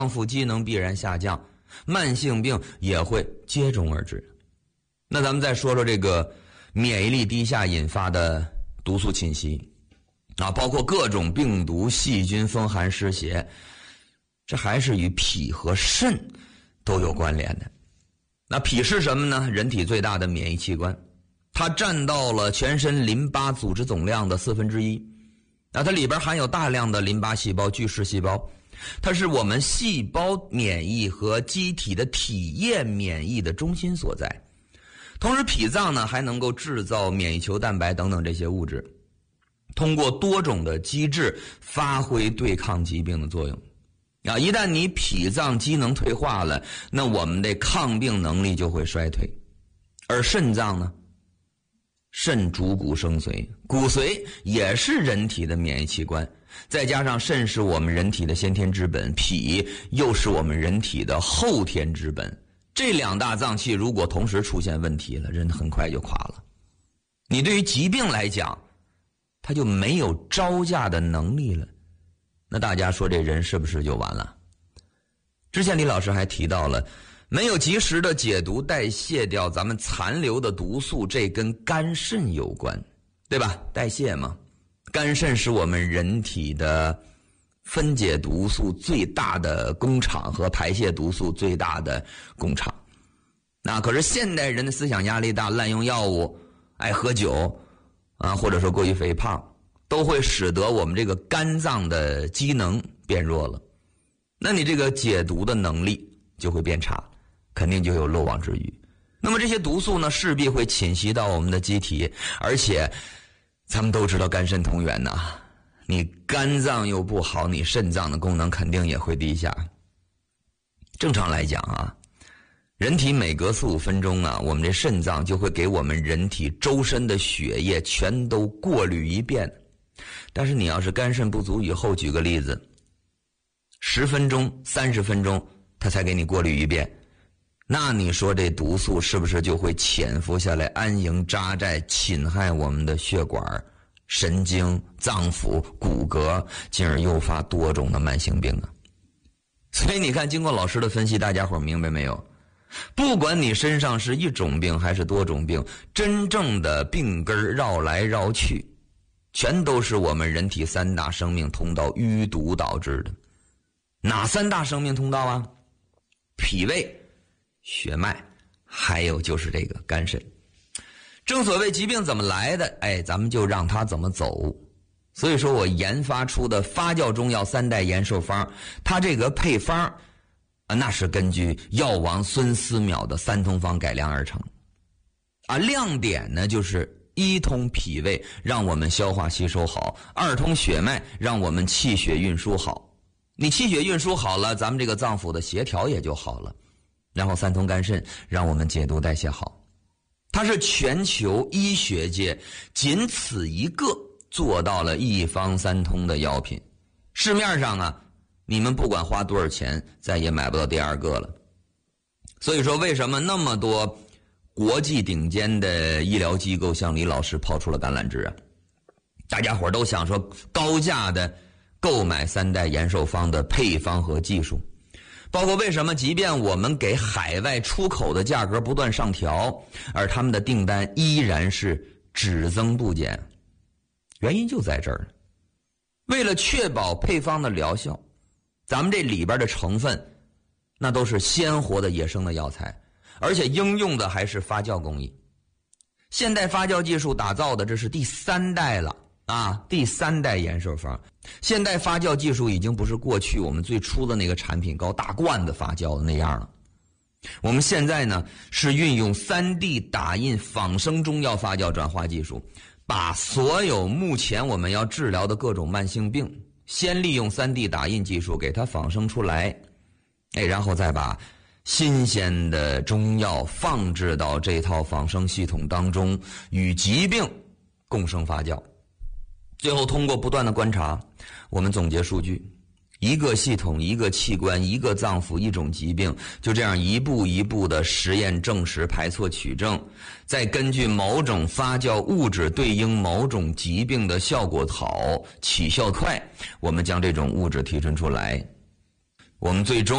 脏腑机能必然下降，慢性病也会接踵而至。那咱们再说说这个免疫力低下引发的毒素侵袭啊，包括各种病毒、细菌、风寒、湿邪，这还是与脾和肾都有关联的。那脾是什么呢？人体最大的免疫器官，它占到了全身淋巴组织总量的1/4。那它里边含有大量的淋巴细胞、巨噬细胞，它是我们细胞免疫和机体的体液免疫的中心所在。同时脾脏呢还能够制造免疫球蛋白等等这些物质，通过多种的机制发挥对抗疾病的作用。啊，一旦你脾脏机能退化了，那我们的抗病能力就会衰退。而肾脏呢，肾主骨生髓，骨髓也是人体的免疫器官，再加上肾是我们人体的先天之本，脾又是我们人体的后天之本，这两大脏器如果同时出现问题了，人很快就垮了。你对于疾病来讲，他就没有招架的能力了，那大家说这人是不是就完了？之前李老师还提到了，没有及时的解毒代谢掉咱们残留的毒素，这跟肝肾有关，对吧？代谢嘛，肝肾是我们人体的分解毒素最大的工厂和排泄毒素最大的工厂。那可是现代人的思想压力大，滥用药物，爱喝酒啊，或者说过于肥胖，都会使得我们这个肝脏的机能变弱了。那你这个解毒的能力就会变差，肯定就有漏网之鱼。那么这些毒素呢，势必会侵袭到我们的机体，而且咱们都知道肝肾同源呐，你肝脏又不好，你肾脏的功能肯定也会低下。正常来讲啊，人体每隔4-5分钟啊，我们这肾脏就会给我们人体周身的血液全都过滤一遍。但是你要是肝肾不足以后，举个例子，10分钟、30分钟它才给你过滤一遍，那你说这毒素是不是就会潜伏下来，安营扎寨，侵害我们的血管、神经、脏腑、骨骼，进而诱发多种的慢性病啊？所以你看，经过老师的分析，大家伙明白没有？不管你身上是一种病还是多种病，真正的病根绕来绕去，全都是我们人体3大生命通道淤堵导致的。哪3大生命通道啊？脾胃、血脉，还有就是这个肝肾。正所谓疾病怎么来的，咱们就让它怎么走。所以说我研发出的发酵中药3代延寿方，它这个配方那是根据药王孙思邈的3通方改良而成。亮点呢就是1通脾胃，让我们消化吸收好；2通血脉，让我们气血运输好。你气血运输好了，咱们这个脏腑的协调也就好了。然后3通肝肾，让我们解毒代谢好。它是全球医学界仅此一个做到了1方3通的药品。市面上啊，你们不管花多少钱，再也买不到第2个了。所以说为什么那么多国际顶尖的医疗机构向李老师抛出了橄榄枝啊？大家伙都想说高价的购买3代延寿方的配方和技术，包括为什么即便我们给海外出口的价格不断上调，而他们的订单依然是只增不减，原因就在这儿。为了确保配方的疗效，咱们这里边的成分那都是鲜活的野生的药材，而且应用的还是发酵工艺。现代发酵技术打造的这是第3代了啊，第3代延寿方。现代发酵技术已经不是过去我们最初的那个产品高大罐子发酵的那样了。我们现在呢是运用 3D 打印仿生中药发酵转化技术，把所有目前我们要治疗的各种慢性病，先利用 3D 打印技术给它仿生出来，然后再把新鲜的中药放置到这套仿生系统当中，与疾病共生发酵。最后通过不断的观察，我们总结数据，一个系统、一个器官、一个脏腑、一种疾病，就这样一步一步的实验证实、排错取证，再根据某种发酵物质对应某种疾病的效果好、起效快，我们将这种物质提纯出来。 我们最终